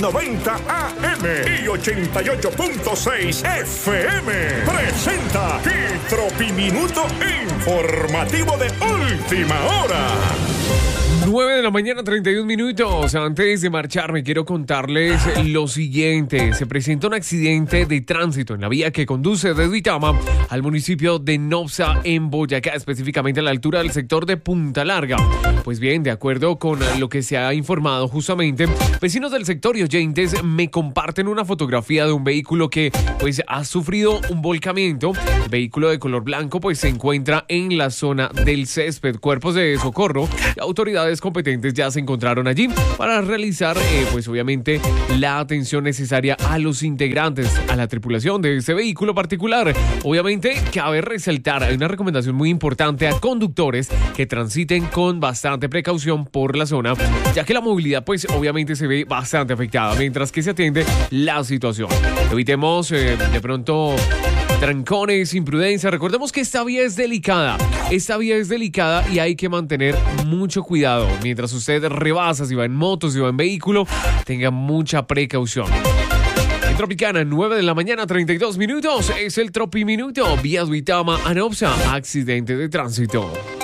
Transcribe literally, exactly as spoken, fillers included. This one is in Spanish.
noventa A M y ochenta y ocho punto seis F M. Presenta Tropiminuto informativo de última hora. nueve de la mañana, treinta y un minutos. Antes de marcharme, quiero contarles lo siguiente. Se presenta un accidente de tránsito en la vía que conduce de Duitama al municipio de Nopsa, en Boyacá, específicamente a la altura del sector de Punta Larga. Pues bien, de acuerdo con lo que se ha informado justamente, vecinos del sector y oyentes me comparten una fotografía de un vehículo que pues ha sufrido un volcamiento. El vehículo de color blanco pues se encuentra en la zona del césped. Cuerpos de socorro y autoridades competentes ya se encontraron allí para realizar eh, pues obviamente la atención necesaria a los integrantes, a la tripulación de este vehículo particular. Obviamente cabe resaltar, hay una recomendación muy importante a conductores que transiten con bastante precaución por la zona, ya que la movilidad pues obviamente se ve bastante afectada mientras que se atiende la situación. Evitemos eh, de pronto trancones, imprudencia. Recordemos que esta vía es delicada. Esta vía es delicada y hay que mantener mucho cuidado. Mientras usted rebasa, si va en moto, si va en vehículo, tenga mucha precaución. En Tropicana, nueve de la mañana, treinta y dos minutos. Es el Tropiminuto. Vía Duitama a Nopsa. Accidente de tránsito.